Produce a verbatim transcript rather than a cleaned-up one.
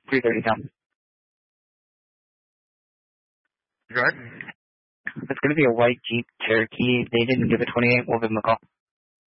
three thirty down. Right. It's going to be a white Jeep Cherokee. They didn't give a twenty-eight. We'll give them a call.